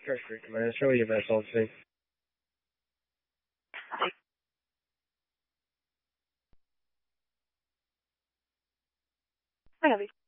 Perfect, man. Show your best, honestly. Hi, Abby.